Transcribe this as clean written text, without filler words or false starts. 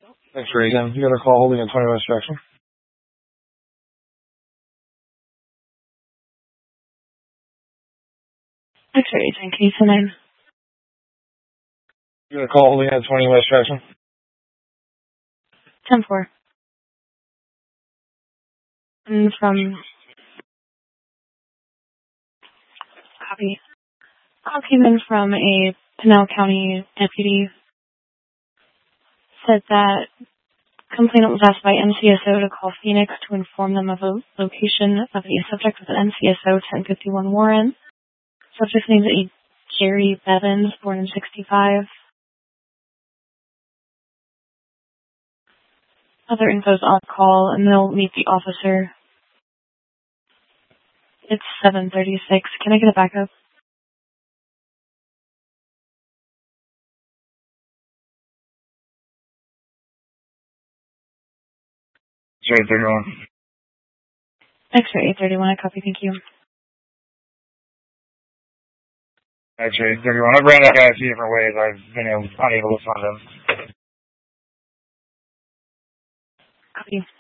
X-ray 10. You got a call holding at 20 West Jackson. X-ray 10, can you come in? You got a call holding at 20 West Jackson. 10-4. And from... Copy. Call came in from a Pinal County deputy. Said that complainant was asked by NCSO to call Phoenix to inform them of the location of the subject with NCSO 1051 Warren. Subject name is Jerry Bevins, born in 65. Other info's on call, and they'll meet the officer. It's 7:36. Can I get a backup? X-ray 31. X-ray 831, I copy, thank you. X-ray 31. I've ran that guy a few different ways. I've been unable to find him. Copy.